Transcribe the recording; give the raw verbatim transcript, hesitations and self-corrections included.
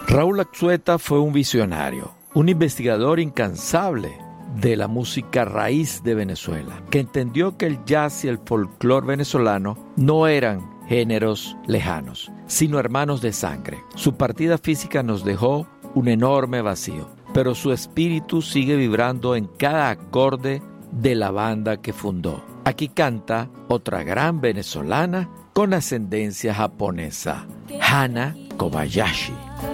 Raúl Axueta fue un visionario, un investigador incansable de la música raíz de Venezuela, que entendió que el jazz y el folclore venezolano no eran géneros lejanos, sino hermanos de sangre. Su partida física nos dejó un enorme vacío, pero su espíritu sigue vibrando en cada acorde de la banda que fundó. Aquí canta otra gran venezolana con ascendencia japonesa, Hana Kobayashi.